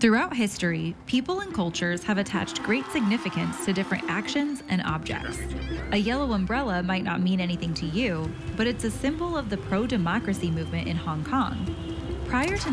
Throughout history, people and cultures have attached great significance to different actions and objects. A yellow umbrella might not mean anything to you, but it's a symbol of the pro democracy movement in Hong Kong. Prior to